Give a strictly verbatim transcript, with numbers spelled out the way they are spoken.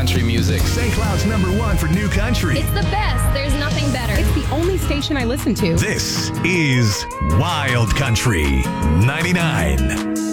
country music. Saint Cloud's number one for new country. It's the best. There's nothing better. It's the only station I listen to. This is Wild Country ninety-nine.